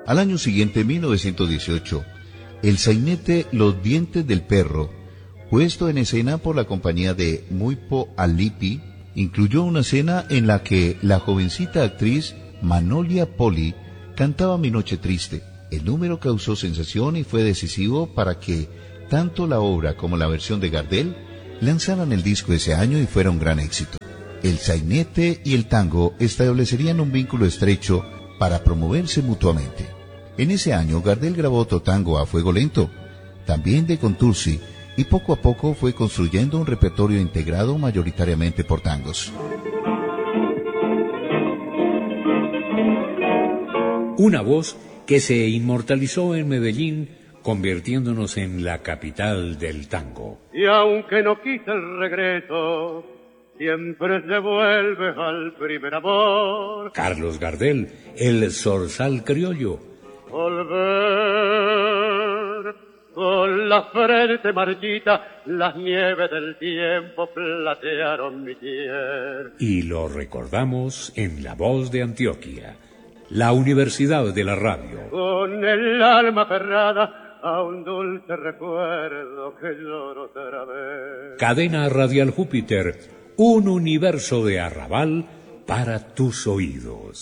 Al año siguiente, 1918, el sainete Los dientes del perro, puesto en escena por la compañía de Muipo Alipi, incluyó una escena en la que la jovencita actriz Manolia Poli cantaba Mi noche triste. El número causó sensación y fue decisivo para que tanto la obra como la versión de Gardel lanzaran el disco ese año y fuera un gran éxito. El sainete y el tango establecerían un vínculo estrecho para promoverse mutuamente. En ese año Gardel grabó otro tango a fuego lento, también de Contursi, y poco a poco fue construyendo un repertorio integrado mayoritariamente por tangos. Una voz que se inmortalizó en Medellín, convirtiéndonos en la capital del tango. Y aunque no quise el regreso, siempre se vuelve al primer amor. Carlos Gardel, el zorzal criollo. Volver con la frente marchita, las nieves del tiempo platearon mi piel. Y lo recordamos en La Voz de Antioquia, la Universidad de la Radio. Con el alma aferrada a un dulce recuerdo que lloro otra vez. Cadena Radial Júpiter, un universo de arrabal para tus oídos.